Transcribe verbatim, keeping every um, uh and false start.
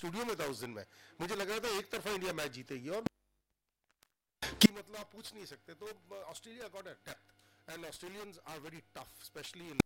Studio में था उस दिन में, मुझे लग रहा था एक तरफा इंडिया मैच जीतेगी और कि मतलब आप पूछ नहीं सकते। तो Australia got a depth and Australians are very tough, specially in